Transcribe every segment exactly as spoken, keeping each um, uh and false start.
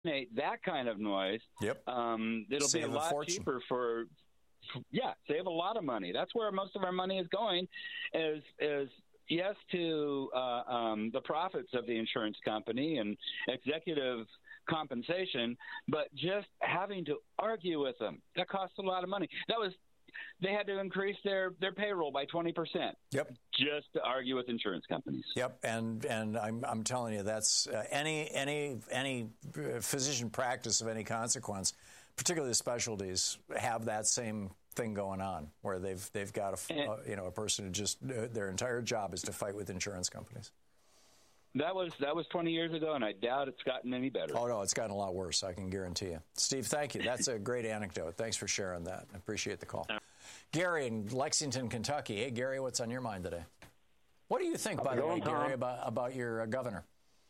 that kind of noise. Yep. Um, it'll Save be a lot cheaper for, yeah, save a lot of money. That's where most of our money is going, is is yes to uh, um, the profits of the insurance company and executive compensation, but just having to argue with them, that costs a lot of money. That was they had to increase their, their payroll by twenty percent. Yep. Just to argue with insurance companies. Yep, and and I'm I'm telling you, that's uh, any any any physician practice of any consequence, particularly the specialties, have that same thing going on, where they've they've got a and, uh, you know a person who just uh, their entire job is to fight with insurance companies. That was that was twenty years ago, and I doubt it's gotten any better. Oh no, it's gotten a lot worse. I can guarantee you. Steve, thank you. That's a great anecdote. Thanks for sharing that. I appreciate the call. Gary in Lexington, Kentucky. Hey, Gary, what's on your mind today? What do you think, by the way, Gary, about, about your uh, governor?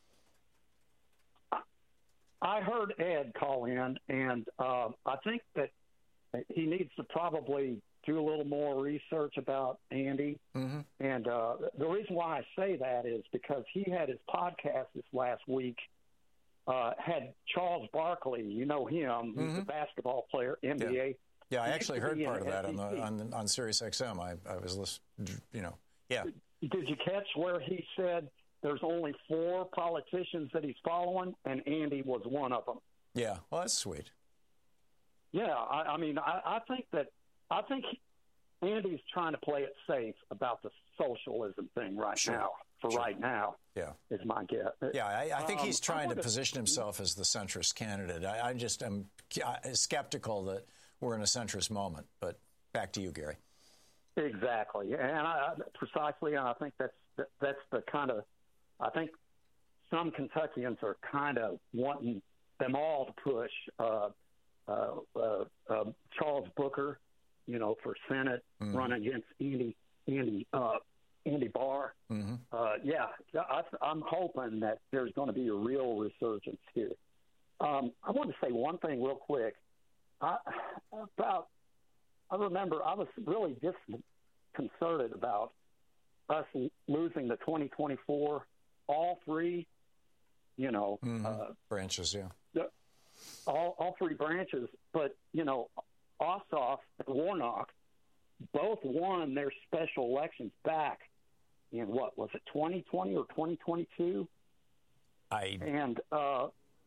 I heard Ed call in, and uh, I think that he needs to probably do a little more research about Andy. Mm-hmm. And uh, the reason why I say that is because he had his podcast this last week, uh, had Charles Barkley, you know him, mm-hmm. he's a basketball player, N B A. Yeah. Yeah, I actually heard part of that on the on, on Sirius X M. I, I was listening, you know, yeah. Did you catch where he said there's only four politicians that he's following, and Andy was one of them? Yeah, well, that's sweet. Yeah, I, I mean, I, I think that I think Andy's trying to play it safe about the socialism thing right sure. now. For sure. right now, yeah, is my guess. Yeah, I, I think um, he's trying to to position himself as the centrist candidate. I, I just am skeptical that we're in a centrist moment. But back to you, Gary. Exactly, and I, precisely, and I think that's that's the kind of I think some Kentuckians are kind of wanting them all to push uh, uh, uh, uh, Charles Booker, you know, for Senate, mm-hmm. run against Andy Andy uh, Andy Barr. Mm-hmm. Uh, yeah, I, I'm hoping that there's going to be a real resurgence here. Um, I want to say one thing real quick. I, about, I remember I was really disconcerted about us losing the twenty twenty-four, all three, you know. Mm-hmm. Uh, branches, yeah. The, all, all three branches. But, you know, Ossoff and Warnock both won their special elections back in, what, was it twenty twenty or twenty twenty-two? I... And, uh,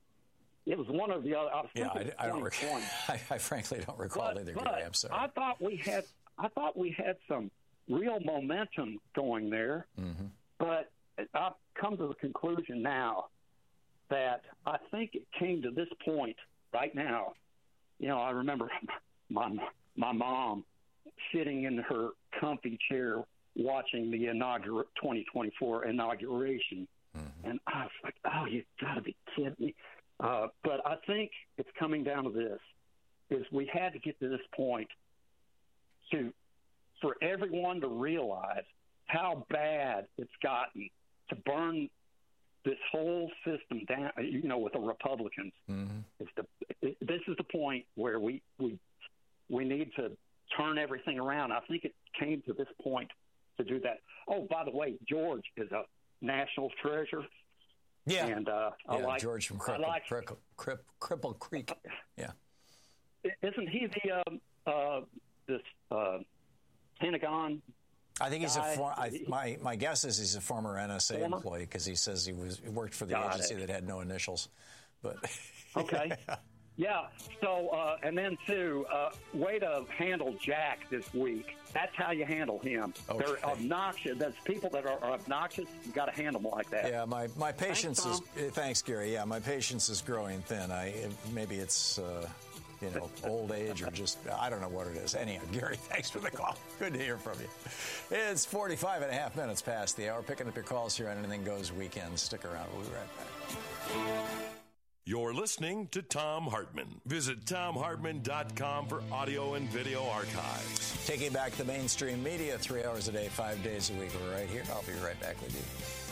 it was one of the other. I was yeah, I, I don't. Rec- I, I frankly don't recall but, either. But Gary, I'm sorry. I thought we had. I thought we had some real momentum going there. Mm-hmm. But I've come to the conclusion now that I think it came to this point right now. You know, I remember my my mom sitting in her comfy chair watching the inaugural twenty twenty-four inauguration, mm-hmm. and I was like, "Oh, you got to be kidding me!" Uh, but I think it's coming down to this, is we had to get to this point to, for everyone to realize how bad it's gotten to burn this whole system down, you know, with the Republicans. Mm-hmm. It's the, it, this is the point where we, we, we need to turn everything around. I think it came to this point to do that. Oh, by the way, George is a national treasure. Yeah, and uh, I yeah, like George from Cripple, like, Cripple, Cripple, Cripple Creek. Yeah, isn't he the um, uh, this uh, Pentagon? I think he's guy? a. For, I, my my guess is he's a former N S A former? employee because he says he was he worked for the Got agency it. that had no initials. But okay, yeah. So uh, and then too, uh, way to handle Jack this week. That's how you handle him. Okay. They're obnoxious. There's people that are, are obnoxious. You got to handle them like that. Yeah, my, my patience thanks, is. Thanks, Gary. Yeah, my patience is growing thin. I maybe it's uh, you know old age or just I don't know what it is. Anyhow, Gary, thanks for the call. Good to hear from you. It's forty-five and a half minutes past the hour. Picking up your calls here on Anything Goes Weekend. Stick around. We'll be right back. You're listening to Thom Hartmann. Visit thom hartmann dot com for audio and video archives. Taking back the mainstream media three hours a day, five days a week. We're right here. I'll be right back with you.